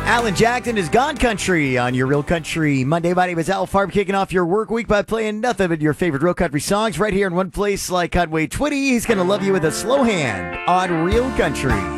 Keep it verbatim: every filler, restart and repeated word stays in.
Alan Jackson is Gone Country on your Real Country Monday. My name is Al Farb, kicking off your work week by playing nothing but your favorite Real Country songs right here in one place like Conway Twitty. He's going to love you with a slow hand on Real Country.